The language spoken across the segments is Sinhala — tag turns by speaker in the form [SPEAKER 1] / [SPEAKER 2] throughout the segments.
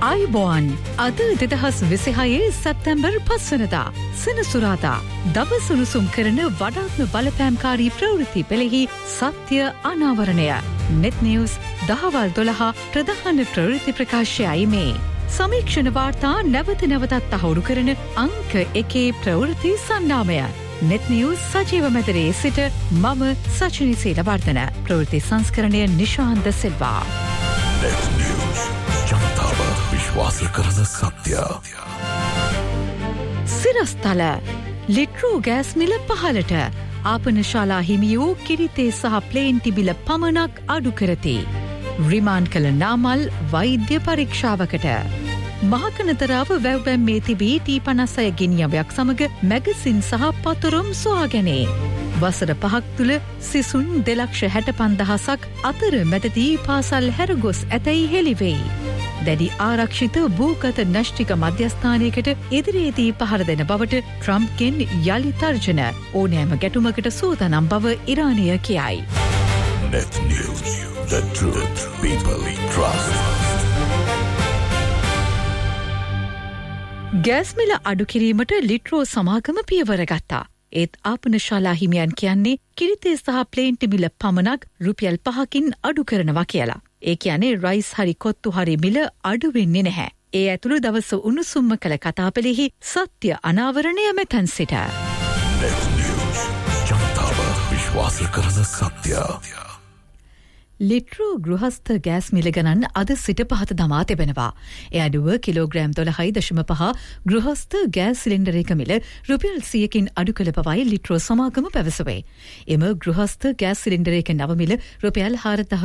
[SPEAKER 1] ආයුබෝවන් අද 2026 සැප්තැම්බර් 5 වෙනිදා සෙනසුරාදා දවස් උණුසුම් කරන වඩාත්ම බලපෑම්කාරී ප්‍රවෘත්ති පෙළෙහි සත්‍ය අනාවරණය net news දහවල් 12 ප්‍රධාන ප්‍රවෘත්ති ප්‍රකාශයයි මේ සමීක්ෂණ වාර්තා නැවත නැවතත් තහවුරු කරන අංක 1 ප්‍රවෘත්ති සන්නාමය net news සජීව මැදිරියේ සිට මම සචිනි සීලවර්ධන ප්‍රවෘත්ති සංස්කරණය නිශාන්ත සිල්වා net news ජනතාව විශ්වාස කරන සත්‍ය සිරස්තල ලිට්‍රෝ ගෑස් මිල පහළට ආපනශාලා හිමියෝ කිරිතේ සහ ප්ලේන් තිබිල පමණක් අඩු කරති රිමාන්ඩ් කළ නාමල් වෛද්‍ය පරීක්ෂාවකට මහකනතරාව වැව්බැම්මේ තිබී T56 ගිනියවයක් සමග මැගසින් සහ පතුරුම් සොයාගැනේ. වසර 5ක් තුළ සිසුන් 2,65,000ක් අතර මැදදී පාසල් හැරගොස් ඇතැයි හෙළිවෙයි. දැඩි ආරක්ෂිත භූගත න්‍යෂ්ටික මධ්‍යස්ථානයකට ඉදිරියේදී පහර දෙන බවට ට්‍රම්ප්ගෙන් යළි තර්ජන ඕනෑම ගැටුමකට සූදානම් බව ඉරානය කියයි. Net News, the truth people trust. Gas මිල අඩු කිරීමට ලිට්‍රෝ සමාගම පියවර ගත්තා. ඒත් ආපනශාලා හිමියන් කියන්නේ කිරිතේ සහ ප්ලේන්ටි මිල පමණක් රුපියල් 5කින් අඩු කරනවා කියලා. ඒ කියන්නේ රයිස් හරි කොත්තු හරි මිල අඩු වෙන්නේ නැහැ. ඒ ඇතුළු දවස උණුසුම්ම කළ කතාපෙළෙහි සත්‍ය අනාවරණය මෙතන් සිට. Net News ජනතාව විශ්වාස කරන සත්‍ය. ලිට්‍රෝ ගෘහස්ථ ගෑස් මිල ගණන් අද සිට පහත දමා තිබෙනවා. ඒ අඩුව කිලෝග්‍රෑම් 12.5 ගෘහස්ථ ගෑස් සිලින්ඩරයක මිල රුපියල් 100කින් අඩු කළ බවයි ලිට්‍රෝ සමාගම පැවසුවේ. එම ගෘහස්ථ ගෑස් සිලින්ඩරයක නව මිල රුපියල්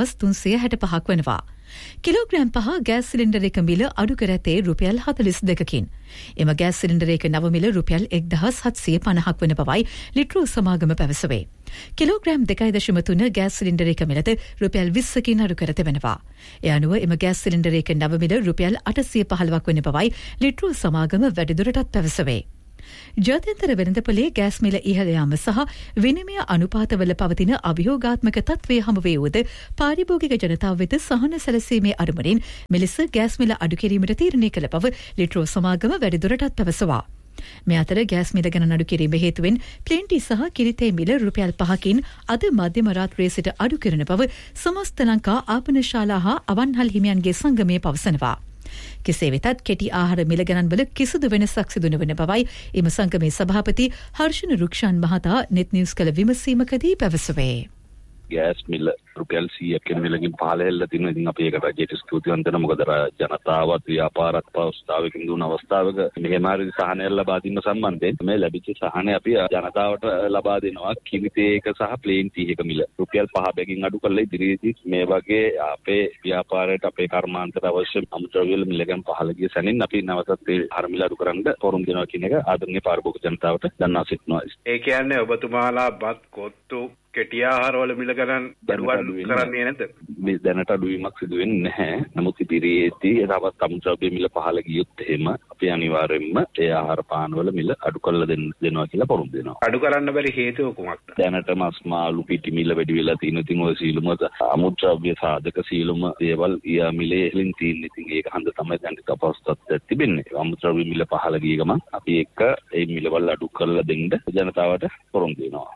[SPEAKER 1] 4,365ක් වෙනවා. කිලෝග්‍රෑම් 5 ගෑස් සිලින්ඩරයක මිල අඩු කර ඇතේ රුපියල් 42කින්. එම ගෑස් සිලින්ඩරයක නව මිල රුපියල් 1,750ක් වන බවයි ලිට්‍රෝ සමාගම පැවසුවේ. කිලෝග්‍රෑම් 2.3 ගෑස් සිලින්ඩරයක මිලද රුපියල් 20කින් අඩු කර තිබෙනවා. ඒ අනුව එම ගෑස් සිලින්ඩරයක නව මිල රුපියල් 815ක් වන බවයි ලිට්‍රෝ සමාගම වැඩිදුරටත් පැවසුවේ. ජාත්‍යන්තර වෙළඳපොලේ ගෑස් මිල ඉහළ යාම සහ විනිමය අනුපාතවල පවතින අභියෝගාත්මක තත්ත්වය හමුවේ වූද පාරිභෝගික ජනතාව වෙත සහන සැලසීමේ අරමුණින් මෙලෙස ගෑස් මිල අඩු කිරීමට තීරණය කළ බව ලිට්‍රෝ සමාගම වැඩිදුරටත් පැවසුවා. මේ අතර ගෑස් මිල ගණන් අඩු කිරීම හේතුවෙන් ප්ලේන්ටි සහ කිරිතේ මිල රුපියල් 5කින් අද මධ්‍යම රාත්‍රියේ සිට අඩු කරන බව සමස්ත ලංකා ආපනශාලා හා අවන්හල් හිමියන්ගේ සංගමය පවසනවා. කෙසේ වෙතත් කෙටි ආහාර මිල ගණන්වල කිසිදු වෙනසක් සිදු නොවන බවයි එම සංගමේ සභාපති හර්ෂණ රුක්ෂාන් මහතා net news කළ විමසීමකදී පැවසුවේ.
[SPEAKER 2] ගෑස් මිල රුපියල් 100කින් මිලකින් පහළ හෙල්ල තිනවා. ඉතින් අපි ඒකට රජයට ස්තුතිවන්ත වෙනවා. මොකද ජනතාවත් ව්‍යාපාරත් අවස්ථාවකින් දුන අවස්ථාවක මෙහෙම හරි සහනය ලබා දීම සම්බන්ධයෙන් මේ ලැබිච්ච සහනය අපි ජනතාවට ලබා දෙනවා. කිරිතේ එක සහ ප්ලේන්ටි එක මිල රුපියල් 5 බැගින් අඩු කරලා ඉදිරියේදී මේ වගේ අපේ ව්‍යාපාරයට අපේ කර්මාන්තයට අවශ්‍ය අමුද්‍රව්‍ය මිල ගණන් පහළ ගිය සැනින් අපි නැවතත් ඒ හර මිල අඩු කරන්න පොරොන්දු වෙනවා කියන එක ආදරණීය පාරිභෝගික ජනතාවට දන්වා සිටිනවා.
[SPEAKER 3] ඒ කියන්නේ ඔබතුමාලා බත් කොත්තු කෙටි ආහාරවල මිල ගණන් දරුවන් කරන්නේ නැද්ද?
[SPEAKER 2] මේ දැනට අඩුවීමක් සිදු වෙන්නේ නැහැ. නමුත් ඉදිරියේදී තවත් අමුද්‍රව්‍ය මිල පහළ ගියොත් එහෙම අපි අනිවාර්යයෙන්ම ඒ ආහාර පානවල මිල අඩු කරලා දෙනවා කියලා පොරොන්දු වෙනවා.
[SPEAKER 3] අඩු කරන්න බැරි හේතුව කුමක්ද?
[SPEAKER 2] දැනට මස් මාළු පිටි මිල වැඩි වෙලා තියෙනවා. ඉතින් ඔය සීලුම අමුද්‍රව්‍ය සාධක සීලුම දේවල් ඊයා මිලේ ඉහළින් තියෙන. ඉතින් ඒක හන්ද තමයි දැන් අපහසුතාවක් තිබෙන්නේ. අමුද්‍රව්‍ය මිල පහළ ගිය ගමන් අපි එක ඒ මිලවල අඩු කරලා දෙන්න ජනතාවට පොරොන්දු වෙනවා.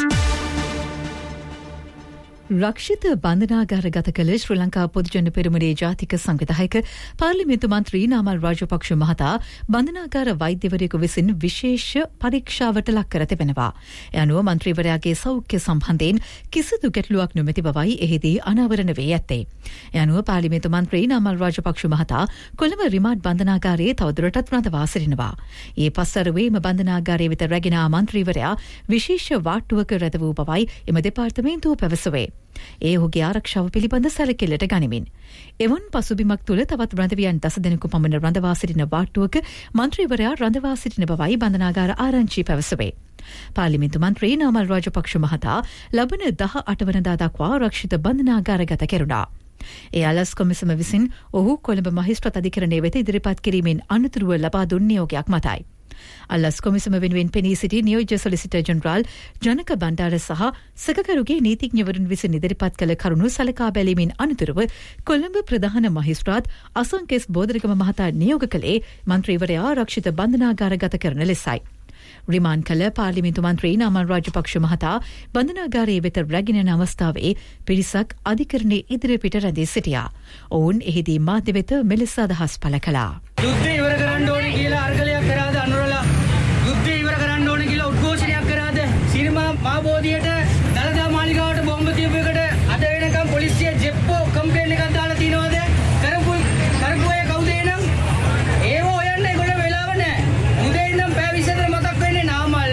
[SPEAKER 1] රක්ෂිත බන්ධනාගාර ගත කළ ශ්‍රී ලංකා පොදුජන පෙරමුණේ ජාතික සංවිධායක පාර්ලිමේන්තු මන්ත්‍රී නාමල් රාජපක්ෂ මහතා බන්ධනාගාර වෛද්‍යවරයෙකු විසින් විශේෂ පරීක්ෂාවට ලක් කර තිබෙනවා. ඒ අනුව මන්ත්‍රීවරයාගේ සෞඛ්‍ය සම්බන්ධයෙන් කිසිදු ගැටලුවක් නොමැති බවයි එහිදී අනාවරණ වී ඇත්තේ. ඒ අනුව පාර්ලිමේන්තු මන්ත්‍රී නාමල් රාජපක්ෂ මහතා කොළඹ රිමාන්ඩ් බන්ධනාගාරයේ තවදුරටත් රඳවා සිටිනවා. ඊයේ පස්වරුවේම බන්ධනාගාරයේ වෙත රැගෙන ආ මන්ත්‍රීවරයා විශේෂ වාට්ටුවක රැඳ වූ බවයි එම දෙපාර්තමේන්තුව පැවසුවේ. ඒ ඔහුගේ ආරක්ෂාව පිළිබඳ සැලකිල්ලට ගනිමින්. එවන් පසුබිමක් තුළ තවත් රඳවියන් 10 දෙනෙකු පමණ රඳවා සිටින වාට්ටුවක මන්ත්‍රීවරයා රඳවා සිටින බවයි බන්ධනාගාර ආරංචි පැවසුවේ. පාර්ලිමේන්තු මන්ත්‍රී නාමල් රාජපක්ෂ මහතා ලබන 18 වනදා දක්වා ආරක්ෂිත බන්ධනාගාර ගත කෙරුණා. ඒ අලස් කොමිසම විසින් ඔහු කොළඹ මහේස්ත්‍රාත් අධිකරණයේ වෙත ඉදිරිපත් කිරීමෙන් අනතුරුව ලබා දුන් නියෝගයක් මතයි. අල්ලස් කොමිසම වෙනුවෙන් පෙනී සිටි නියෝජ්‍ය සොලිසිටර් ජෙනරාල් ජනක බණ්ඩාර සහ සැකකරුගේ නීතිඥවරුන් විසින් ඉදිරිපත් කළ කරුණු සලකා බැලීමෙන් අනතුරුව කොළඹ ප්‍රධාන මහේස්ත්‍රාත් අසංකේස් බෝධරගම මහතා නියෝග කළේ මන්ත්‍රීවරයා ආරක්ෂිත බන්ධනාගාරගත කරන ලෙසයි. රිමාන්ඩ් කළ පාර්ලිමේන්තු මන්ත්‍රී නාමල් රාජපක්ෂ මහතා බන්ධනාගාරයේ වෙත රැගෙන යන අවස්ථාවේ පිරිසක් අධිකරණයේ ඉදිරිපිට රැඳී සිටියා. ඔවුන් එහිදී මාධ්‍ය වෙත මෙලෙස අදහස් පළ කළා.
[SPEAKER 4] යුද්ධය ඉවර කරන්න ඕනේ කියලා අර්ගලයක් කරාද අනුරලා යුද්ධය ඉවර කරන්න ඕනේ කියලා උද්ඝෝෂණයක් කරාද සිරිමා මාබෝධියට දළදා මාලිගාවට බෝම්බ තියපු එකට අද වෙනකම් පොලිසිය ජෙප්පෝ කම්ප්ලේන් එකක් දාලා තියනවාද කරපු අය කවුද එනම් ඒව හොයන්න ඒගොල්ලෝ වෙලාව නැහැ උදේ ඉඳන් පැය 24 මතක් වෙන්නේ නාමල්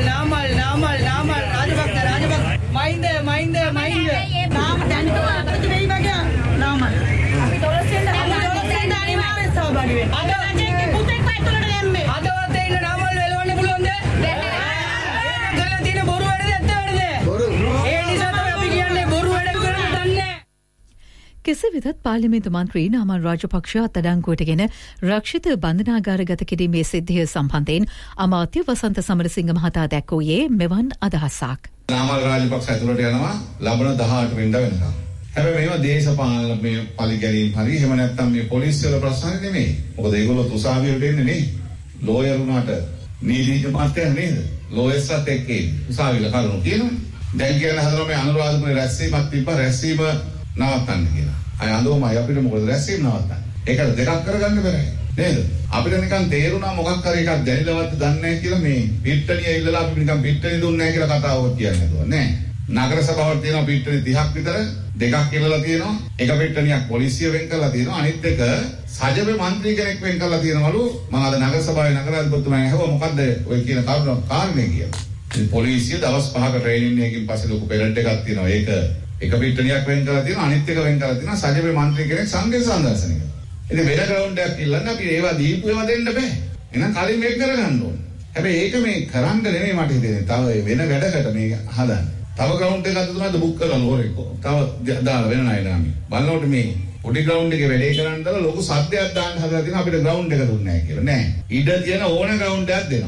[SPEAKER 4] රාජපක්ෂ මයින්ද නාම දැන්කව අපිට වෙයි වගේ නාමල් අපි 12 වෙනිදා අනිවාර්යෙන් සහභාගී වෙන්න අද රජයේ පුතෙක් වයිතුලට නැම්මේ අදවත් එන්න නාමල් වෙලවන්න පුළුවන්ද ගල තියෙන බොරු වැඩද ඇත්ත වැඩද බොරු ඒ නිසා තමයි අපි කියන්නේ බොරු වැඩ කරන්න දන්නේ
[SPEAKER 1] කෙසේ වෙතත් පාර්ලිමේන්තු මන්ත්‍රී නාමල් රාජපක්ෂ අත්අඩංගුවටගෙන රක්ෂිත බන්ධනාගාරගත කිරීමේ සිද්ධිය සම්බන්ධයෙන් අමාත්‍ය වසන්ත සමරසිංහ මහතා දැක්වුවේ මෙවන් අදහසක්.
[SPEAKER 5] නාමල් රාජපක්ෂ ඇතුළට යනවා ලබන 18 වෙනිදා වෙනකම්. හැබැයි මේවා දේශපාලන මේ පරිගැනීම් හරි එහෙම නැත්නම් මේ පොලිසිය වල ප්‍රශ්න නෙමෙයි. මොකද ඒගොල්ලෝ තුසාවියට එන්නේ නේ. ලෝයර් උනාට නීතිඥ මාත්‍යා නේද? ලෝයර්ස්ත් එක්ක උසාවිල කරුණු කියනවා. දැන් කියන හදනවා මේ අනුරාධපුරේ රැස්වීමක් තිබ්බා රැස්වීම නවත්තන්න කියලා. අය අඳෝමයි අපිට මොකද රැස්වීම නවත්තන්න. ඒක දෙකක් කරගන්න බැහැ. නේද? අපිට නිකන් තේරුණා මොකක් හරි එකක් දැනිලවත් දන්නේ නැහැ කියලා මේ පිට්ටනිය ඉල්ලලා අපි නිකන් පිට්ටනිය දුන්නේ නැහැ කියලා කතාවක් කියන්නේ නේද? නෑ. නගර සභාවට තියෙනවා පිට්ටනිය 30ක් විතර දෙකක් ඉල්ලලා තියෙනවා. එක පිට්ටනියක් පොලිසිය වෙන් කරලා තියෙනවා. අනිත් එක සජබේ മന്ത്രി කෙනෙක් වෙන් කරලා තියෙනවලු. මම අද නගර සභාවේ නගරාධිපතිතුමාගෙන් අහුවා මොකද්ද ඔය කියන කාරණේ කියලා. ඉතින් පොලිසිය දවස් 5ක ට්‍රේනින් එකකින් පස්සේ ලොකු පෙරඩ් එකක් තියෙනවා. ඒක එක පිට්ටනියක් වෙන් කරලා තියෙනවා. අනිත් එක වෙන් කරලා තියෙනවා සජබේ മന്ത്രി කෙනෙක් සංඝ සංදර්ශනික. ඉතින් වෙන ග්‍රවුන්ඩ් එකක් ඉල්ලන්න අපි ඒවා දීපු ඒවා දෙන්න බෑ. එහෙනම් කලින් මේක කරගන්න ඕනේ. හැබැයි ඒක මේ කරන්න නෙමෙයි මට හිතෙන්නේ. තව වෙන වැඩකට මේක හදන්න. තව ග්‍රවුන්ඩ් එකක් දුන්නාද බුක් කරලා ලෝරෙක. තව දාලා වෙන නයි නාමි. බලනකොට මේ පොඩි ග්‍රවුන්ඩ් එකේ වැඩේ කරන්න දාලා ලොකු සද්දයක් දාන්න හදලා තියෙනවා අපිට ග්‍රවුන්ඩ් එක දුන්නේ නැහැ කියලා. නෑ. ඉඩ තියෙන ඕන ග්‍රවුන්ඩ් එකක් දෙනවා.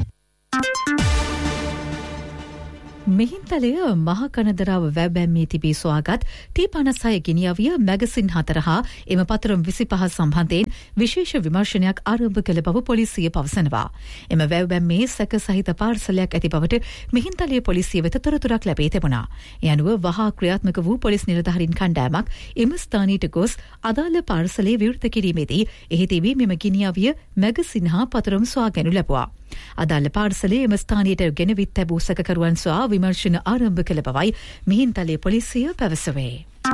[SPEAKER 1] මෙහින්තලය මහ කනදරාව වැබැම්මේ තිබී සොයාගත් T56 ගිනියවිය මැගසින් 4 හා එම පතරම් 25 සම්බන්ධයෙන් විශේෂ විමර්ශනයක් ආරම්භ කළ බව පොලිසිය පවසනවා. එම වැබැම්මේ සැක සහිත පාර්සලයක් ඇති බවට මෙහින්තලය පොලිසිය වෙත තොරතුරක් ලැබී තිබුණා. ඒ අනුව වහා ක්‍රියාත්මක වූ පොලිස් නිලධාරීන් කණ්ඩායමක් එම ස්ථානයට ගොස් අදාළ පාර්සලය විවෘත කිරීමේදී එහි තිබී මෙම ගිනියවිය මැගසින් හා පතරම් සොයාගනු ලැබුවා. අදාළ පාර්සලය එම ස්ථානයට ගෙනවිත් තැබූ සැකකරුවන් සොයා විමර්ශන ආරම්භ කළ බවයි මිහින්තලේ පොලිසිය පැවසුවේ.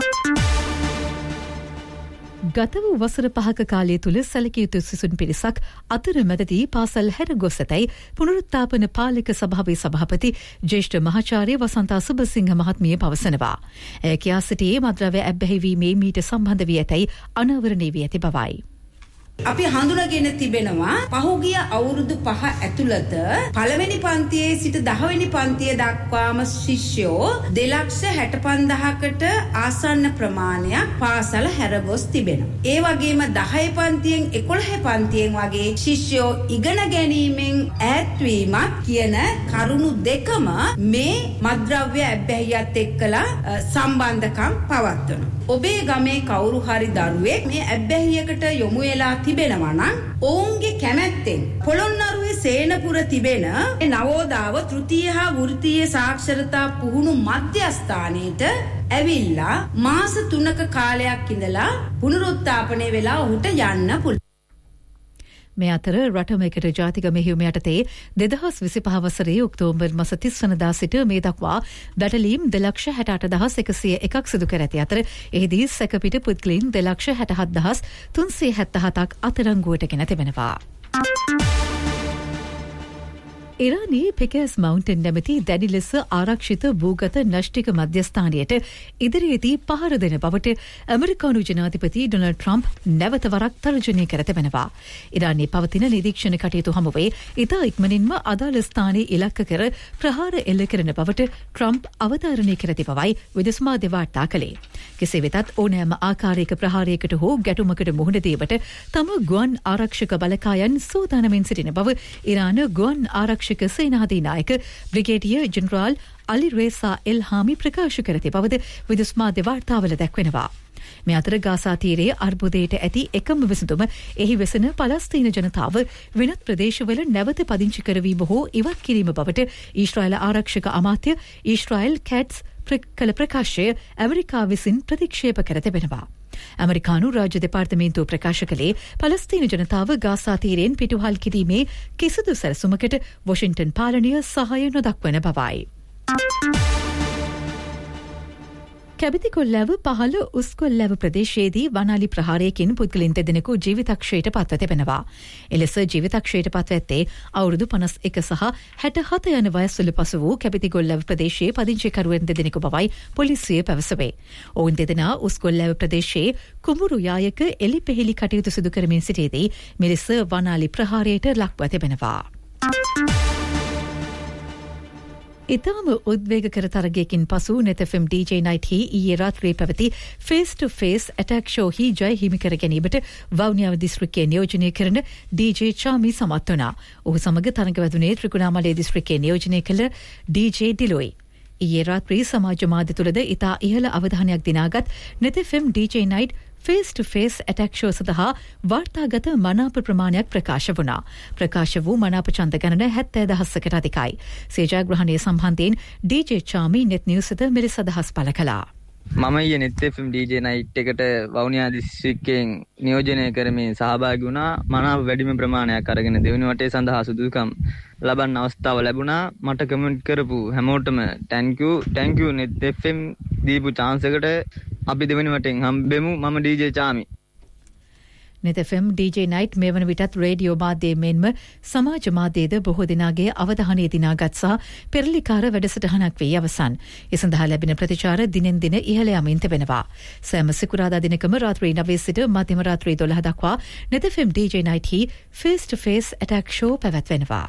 [SPEAKER 1] ගත වූ වසර 5ක කාලය තුළ සැලකිය යුතු සිසුන් පිරිසක් අතරමැදදී පාසල් හැර ගොස් ඇතැයි පුනරුත්ථාපන පාලක සභාවේ සභාපති ජ්‍යෙෂ්ඨ මහාචාර්ය වසන්තා සුබසිංහ මහත්මිය පවසනවා. ඇය කියා සිටියේ මද්‍රව්‍ය ඇබ්බැහිවීමේ මීට සම්බන්ධ වී ඇතැයි අනාවරණය වී ඇති බවයි.
[SPEAKER 6] අපි හඳුනාගෙන තිබෙනවා පහුගිය අවුරුදු 5 ඇතුළත පළවෙනි පන්තියේ සිට 10 වෙනි පන්තිය දක්වාම ශිෂ්‍යෝ 2,65,000කට ආසන්න ප්‍රමාණයක් පාසල හැරගොස් තිබෙනවා. ඒ වගේම 10 පන්තියෙන් 11 පන්තියෙන් වගේ ශිෂ්‍යෝ ඉගෙන ගැනීමෙන් ඈත්වීමක් කියන කරුණු දෙකම මේ මත්ද්‍රව්‍ය ඇබ්බැහියත් එක්කලා සම්බන්ධකම් පවත්වනවා. ඔබේ ගමේ කවුරු හරි දරුවෙක් මේ ඇබ්බැහියකට යොමු වෙලා තිබෙනවා නම් ඔවුන්ගේ කැමැත්තෙන් පොළොන්නරුවේ සේනපුර තිබෙන නවෝදාව තෘතීය හා වෘත්තීය සාක්ෂරතා පුහුණු මධ්‍යස්ථානයේට ඇවිල්ලා මාස 3ක කාලයක් ඉඳලා පුනරුත්ථාපනය වෙලා ඔහුට යන්න පුළුවන්.
[SPEAKER 1] මේ අතර රටමෙකට ජාතික මෙහෙයුම යටතේ 2025 වසරේ ඔක්තෝබර් මාස 30 වනදා සිට මේ දක්වා බැටලීම් 2,68,101ක් සිදු කර ඇති අතර එහිදී සැකපිට පුද්ගලයන් 2,67,377ක් අත්අඩංගුවට ගෙන තිබෙනවා. ඉරානයේ පෙකෑස් මවුන්ටන් නැමැති දැඩි ලෙස ආරක්ෂිත භූගත න්‍යෂ්ටික මධ්‍යස්ථානයට ඉදිරියේදී පහර දෙන බවට ඇමරිකානු ජනාධිපති ඩොනල්ඩ් ට්‍රම්ප් නැවත වරක් තර්ජනය කර තිබෙනවා. ඉරානයේ පවතින නිරීක්ෂණ කටයුතු හමුවේ ඉතා ඉක්මනින්ම අදාළ ස්ථානයේ ඉලක්ක කර ප්‍රහාර එල්ල කරන බවට ට්‍රම්ප් අවධාරණය කර තිබවයි විදේශ මාධ්‍ය වාර්තා කළේ. කෙසේ වෙතත් ඕනෑම ආකාරයක ප්‍රහාරයකට හෝ ගැටුමකට මුහුණ දීමට තම ගුවන් ආරක්ෂක බලකායන් සූදානමින් සිටින බව ඉරාන ගුවන් ආරක්ෂක සේනාධිනායක බ්‍රිගේඩියර් ජෙනරාල් අලි රේසා එල්හාමි ප්‍රකාශ කර තිබවද විදේශ මාධ්‍ය වාර්තාවල දැක්වෙනවා. මේ අතර ගාසා තීරයේ අර්බුදයට ඇති එකම විසඳුම එහි වෙසෙන පලස්තීන ජනතාව වෙනත් ප්‍රදේශවල නැවත පදිංචි කරවීම හෝ ඉවත් කිරීම බවට ඊශ්‍රායල ආරක්ෂක අමාත්‍ය ඊශ්‍රායල් කැට්ස් කළ ප්‍රකාශය ඇමරිකා විසින් ප්‍රතික්ෂේප කර තිබෙනවා. ඇමරිකානු රාජ්‍ය දෙපාර්තමේන්තුව ප්‍රකාශ කළේ පලස්තීන ජනතාව ගාසා තීරයෙන් පිටුහල් කිරීමේ කිසිදු සැලසුමකට වොෂින්ටන් පාලනය සහාය නොදක්වන බවයි. කැබිතිකොල්ලෑව පහළ උස්කොල්ලෑව ප්‍රදේශයේදී වනාලි ප්‍රහාරයකින් පුද්ගලින් දෙදෙනෙකු ජීවිතක්ෂයට පත්ව තිබෙනවා. එලෙස ජීවිතක්ෂයට පත්ව ඇත්තේ අවුරුදු 51 සහ 67 යන වයස්වල පසු වූ කැබිතිකොල්ලෑව ප්‍රදේශයේ පදිංචිකරුවන් දෙදෙනෙකු බවයි පොලිසිය පැවසුවේ. ඔවුන් දෙදෙනා උස්කොල්ලෑව ප්‍රදේශයේ කුඹුරු යායක එලිපෙහෙලි කටයුතු සිදු කරමින් සිටියේදී මෙලෙස වනාලි ප්‍රහාරයට ලක්ව තිබෙනවා. ඉතාම උද්වේගකර තරගයකින් පසු නෙතෆම් DJ Night හි ඊයේ රාත්‍රියේ පැවති ෆේස් ටු ෆේස් ඇටැක් ෂෝ හි ජය හිමි කර ගැනීමට වවුනියාව දිස්ත්‍රික්කයේ නියෝජනය කරන DJ චාමි සමත් වුණා. ඔහු සමග තරඟ වැදුනේ ත්‍රිකුණාමලයේ දිස්ත්‍රික්කයේ නියෝජනය කළ DJ ඩිලොයි. ඊයේ රාත්‍රී සමාජ මාධ්‍ය තුළද ඉතා ඉහළ අවධානයක් දිනාගත් නෙතෆම් DJ Night ෆේස් ටු ෆේස් ඇටැක් ෂෝ සඳහා වාර්තාගත මනාප ප්‍රමාණයක් ප්‍රකාශ වුණා. ප්‍රකාශ වූ මනාප ඡන්ද ගණන 70,000කට අධිකයි. සේජයග්‍රහණය සම්බන්ධයෙන් DJ චාමි net news-ද මෙලෙස අදහස් පළ කළා.
[SPEAKER 7] මම ඊයේ net FM DJ night එකට වවුනියා දිස්ත්‍රික්කයෙන් නියෝජනය කරමින් සහභාගී වුණා. මනාප වැඩිම ප්‍රමාණයක් අරගෙන දෙවෙනි වටේ සඳහා සුදුසුකම් ලබන්න අවස්ථාව ලැබුණා. මට කමෙන්ට් කරපු හැමෝටම thank you net FM දීපු chance එකට. අපි දෙවෙනි වටෙන් හම්බෙමු. මම DJ චාමි.
[SPEAKER 1] net FM DJ Night මේ වන විටත් රේඩියෝ මාධ්‍යයේ මෙන්ම සමාජ මාධ්‍යයේද බොහෝ දෙනාගේ අවධානය දිනාගත් සහ පෙරලිකාර වැඩසටහනක් වී අවසන්. ඒ සඳහා ලැබෙන ප්‍රතිචාර දිනෙන් දින ඉහළ යමින් තිබෙනවා. සෑම සිකුරාදා දිනකම රාත්‍රී 9 සිට මධ්‍යම රාත්‍රී 12 දක්වා net FM DJ Night හි face to face attack show පැවැත්වෙනවා.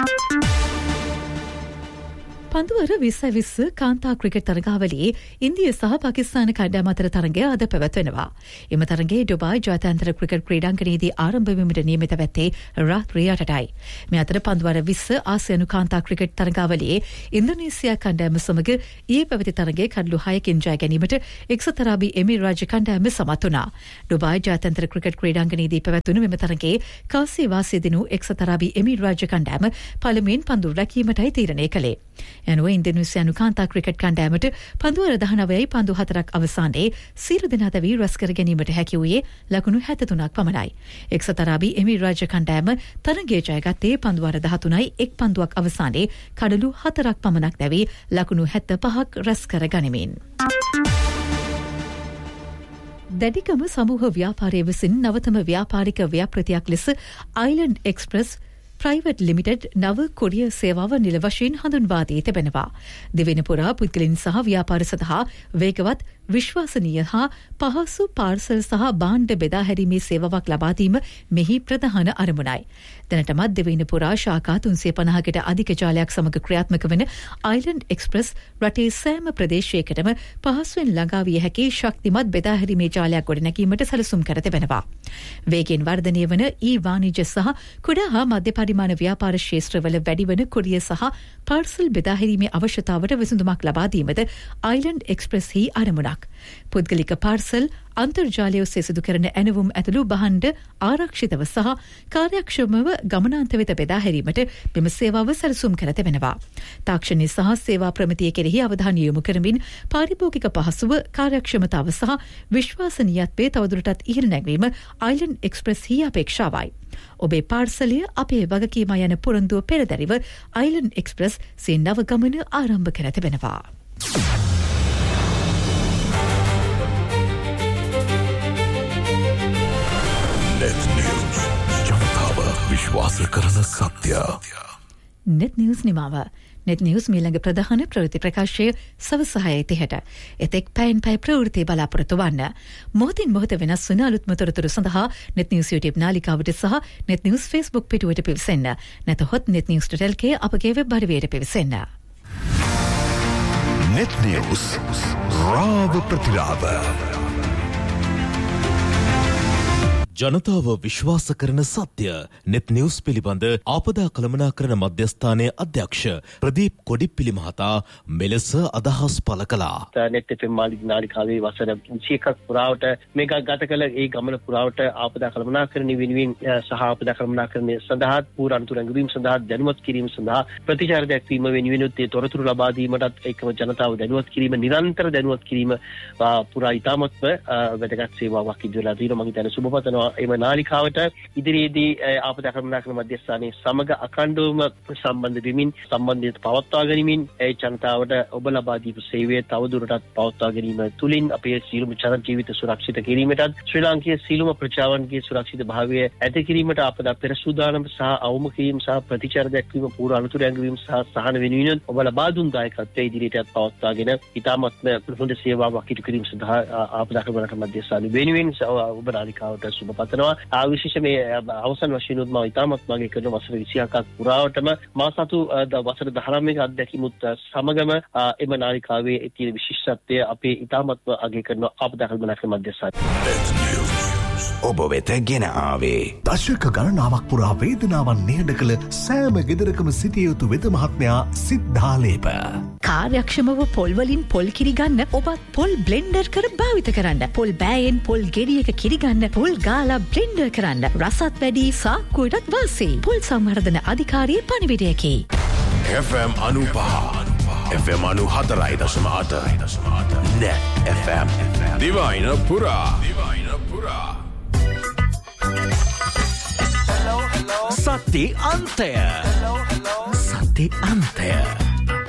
[SPEAKER 1] පන්දුවර 2020 කාන්තා ක්‍රිකට් තරගාවලියේ ඉන්දිය සහ පාකිස්තාන කණ්ඩායම් අතර තරගය අද පැවැත්වෙනවා. එම තරගයේ ඩුබායි ජාත්‍යන්තර ක්‍රිකට් ක්‍රීඩාංගණයේදී ආරම්භ වීමට නියමිත වෙත්තේ රාත්‍රී 8ටයි. මේ අතර පන්දුවර 20 ආසියානු කාන්තා ක්‍රිකට් තරගාවලියේ ඉන්දෝනේසියා කණ්ඩායම සමග ඊයේ පැවති තරගයේ කඩලු 6කින් ජය ගැනීමට එක්සත් අරාබි එමිරාජ්‍ය කණ්ඩායම සමත් වුණා. ඩුබායි ජාත්‍යන්තර ක්‍රිකට් ක්‍රීඩාංගණයේදී පැවැත්වුණු මෙම තරගයේ කාසී වාසී දිනු එක්සත් අරාබි එමිරාජ්‍ය කණ්ඩායම පළමුවෙන් පන්දු රැකීමටයි තීරණය කළේ. යනුව ඉන්දෝනේසියානු කාන්තා ක්‍රිකට් කණ්ඩායමට පන්දුවර 19යි පන්දු 4ක් අවසානයේ සියලු දෙනා දැවී රැස් කර ගැනීමට හැකි වූයේ ලකුණු 73ක් පමණයි. එක්සත් අරාබි එමිරාජ්‍ය කණ්ඩායම තරගයේ ජයගත්තේ පන්දුවර 13යි එක් පන්දුවක් අවසානයේ කඩලු 4ක් පමණක් දැවී ලකුණු 75ක් රැස් කර ගනිමින්. දැඩිකම සමූහ ව්‍යාපාරයේ විසින් නවතම ව්‍යාපාරික ව්‍යාපෘතියක් ලෙස අයිලන්ඩ් එක්ස්ප්‍රස් ප්‍රයිවට් ලිමිටඩ් නව කොරිය සේවාව නිල වශයෙන් හඳුන්වා දී තිබෙනවා. දෙවෙනි පුරා පුද්ගලින් සහ ව්‍යාපාර සඳහා වේගවත් විශ්වාසනීය හා පහසු පාර්සල් සහ භාණ්ඩ බෙදා හැරීමේ සේවාවක් ලබා දීම මෙහි ප්‍රධාන අරමුණයි. දැනටමත් දෙවෙනි පුරා ශාඛා 350කට අධික ජාලයක් සමග ක්‍රියාත්මක වන අයිලන්ඩ් එක්ස්ප්‍රස් රටේ සෑම ප්‍රදේශයකටම පහසුවෙන් ළඟා විය හැකි ශක්තිමත් බෙදා හැරීමේ ජාලයක් ගොඩනැගීමට සැලසුම් කර තිබෙනවා. වේගෙන් වර්ධනය වන වාණිජ්‍ය සහ කුඩා හා මධ්‍ය පරිමාණ ව්‍යාපාර ක්ෂේත්‍රවල වැඩිවන කුරිය සහ පාර්සල් බෙදා හැරීමේ අවශ්‍යතාවට විසඳුමක් ලබා දීමද අයිලන්ඩ් එක්ස්ප්‍රස් හි අරමුණක්. පුද්ගලික පාර්සල් අන්තර්ජාලය ඔස්සේ සිදු කරන ඇනවුම් ඇතුළු භාණ්ඩ ආරක්ෂිතව සහ කාර්යක්ෂමව ගමනාන්ත වෙත බෙදා හැරීමට මෙම සේවාව සැලසුම් කර තිබෙනවා. තාක්ෂණය සහ සේවා ප්‍රමිතිය කෙරෙහි අවධානය යොමු කරමින් පාරිභෝගික පහසුව කාර්යක්ෂමතාව සහ විශ්වාසනීයත්වය තවදුරටත් ඉහළ නැංවීම අයිලන්ඩ් එක්ස්ප්‍රස් හි අපේක්ෂාවයි. ඔබේ පාර්සලය අපේ වගකීම යන පොරොන්දුව පෙරදැරිව අයිලන්ඩ් එක්ස්ප්‍රස් සේ නව ගමන ආරම්භ කර තිබෙනවා.
[SPEAKER 8] net news ජනතාව විශ්වාස කරන සත්‍ය.
[SPEAKER 1] net news නිමාව. net news මීළඟ ප්‍රධාන ප්‍රවෘත්ති ප්‍රකාශය සවස් 6:30ට. එතෙක් පැයෙන් පැය ප්‍රවෘත්ති බලාපොරොත්තු වන්න. මොහොතින් මොහොත වෙනස් වන අලුත්ම තොරතුරු සඳහා net news YouTube නාලිකාවට සහ net news Facebook පිටුවට පිවිසෙන්න. නැතහොත් netnews.lk අපගේ වෙබ් අඩවියට පිවිසෙන්න.
[SPEAKER 8] net news රාව ප්‍රතිලාභ ජනතාව විශ්වාස කරන සත්‍ය net news පිළිබඳ ආපදා කළමනාකරන මධ්‍යස්ථානයේ අධ්‍යක්ෂ ප්‍රදීප් කොඩිප්පිලි මහතා මෙලෙස අදහස් පළ කළා.
[SPEAKER 9] net FM නාලිකාවේ වසර 21ක් පුරාවට මේක ගත කළ ඒ ගමන පුරාවට ආපදා කළමනාකරණ වෙනුවෙන් සහ ආපදා කළමනාකරණය සඳහා පූර්ව අනුතුරු ඇඟවීම සඳහා දැනුවත් කිරීම සඳහා ප්‍රතිචාර දක්වීම වෙනුවෙන් ඒ තොරතුරු ලබා දීමටත් එක්කම ජනතාව දැනුවත් කිරීම නිරන්තර දැනුවත් කිරීම පුරා ඉතාමත්ම වැදගත් සේවාවක් ඉදිරියලා තියෙනවා. මම හිතන්නේ සුබපතනවා එම නාලිකාවට ඉදිරියේදී ආපදා කළමනාකරණ මධ්‍යස්ථානයේ සමග අඛණ්ඩවම සම්බන්ධ වෙමින් සම්බන්ධය පවත්වා ගැනීමෙන් ඒ ජනතාවට ඔබ ලබා දීපු සේවය තවදුරටත් පවත්වා ගැනීම තුළින් අපේ සියලුම ජන ජීවිත සුරක්ෂිත කිරීමටත් ශ්‍රී ලාංකීය සියලුම ප්‍රජාවන්ගේ සුරක්ෂිත භාවය ඇති කිරීමට ආපදා පෙර සූදානම් සහ අවම කිරීම සහ ප්‍රතිචාර දක්වීම පූර්ව අනුතුරු ඇඟවීම සහ සහන වෙනුවෙන් ඔබ ලබා දුන් දායකත්වයේ ඉදිරියටත් පවත්වාගෙන ඉතාමත්ම හොඳ සේවාවක් ඉටු කිරීම සඳහා ආපදා කළමනාකරණ මධ්‍යස්ථානය වෙනුවෙන් ඔබ නාලිකාවට සුබ පතනවා. විශේෂ මේ අවසන් වශයෙන් මම ඉතාමත් මගේ කරන වසර 26ක් පුරාවටම මා සතු වසර 19ක අත්දැකීමුත් සමගම එම නාලිකාවේ තියෙන විශිෂ්ටත්වය අපේ ඉතාමත්ම අගය කරන ආපදා කළමනාකරණ මධ්‍යස්ථානය
[SPEAKER 8] ඔබ වෙත ගෙන ආවේ දශක ගණනාවක් පුරා වේදනාවන් නිහඬ කළ සෑම ගෙදරකම සිටිය යුතු වෙද මහත්මයා සිද්ධාලේප.
[SPEAKER 1] කාර්යක්ෂමව පොල් වලින් පොල් කිරි ගන්න ඔබත් පොල් බ්ලෙන්ඩර් කර භාවිත කරන්න. පොල් බෑයෙන් පොල් ගෙඩියක කිරි ගන්න පොල් ගාලා බ්ලෙන්ඩර් කරන්න. රසත් වැඩි සාක්කුවටත් වාසි. පොල් සංවර්ධන අධිකාරියේ පණිවිඩයකි.
[SPEAKER 8] FM 95 FM 94.8 net FM දිවයින පුරා සත්‍ය අන්තය.